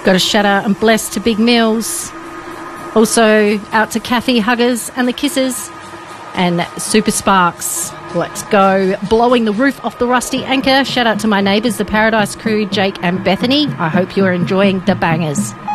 Got a shout out and bless to Big Mills. Also out to Kathy, Huggers and the Kisses. And Super Sparks. Let's go. Blowing the roof off the rusty anchor. Shout out to my neighbours, the Paradise Crew, Jake and Bethany. I hope you are enjoying the bangers.